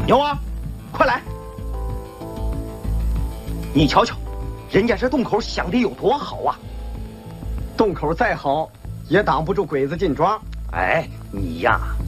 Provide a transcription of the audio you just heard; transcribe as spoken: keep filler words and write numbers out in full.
牛啊，快来！你瞧瞧，人家这洞口想的有多好啊！ 洞口再好，也挡不住鬼子进庄。 哎，你呀，